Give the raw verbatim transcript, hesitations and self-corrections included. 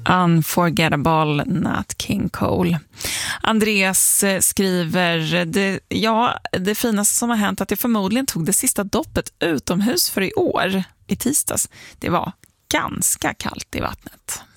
Unforgettable Nat King Cole. Andreas skriver, det, ja, det finaste som har hänt att det förmodligen tog det sista doppet utomhus för i år, i tisdags. Det var ganska kallt i vattnet.